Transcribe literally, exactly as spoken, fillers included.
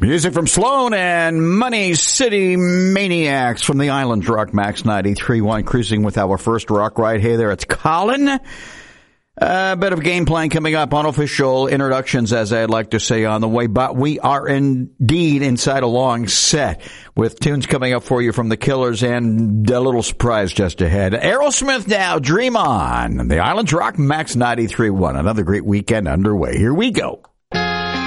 Music from Sloan and Money City Maniacs from the Island Rock Max ninety-three point one, cruising with our first rock ride. Hey there, it's Colin. A bit of game plan coming up, unofficial introductions, as I'd like to say, on the way, but we are indeed inside a long set with tunes coming up for you from the Killers and a little surprise just ahead. Aerosmith now, Dream On, the Island Rock Max ninety-three point one. Another great weekend underway. Here we go.